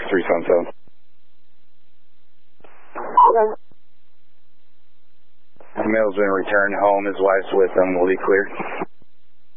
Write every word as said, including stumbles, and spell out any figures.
three seven seven. Okay. The male's been returned home. His wife's with him. Will he clear?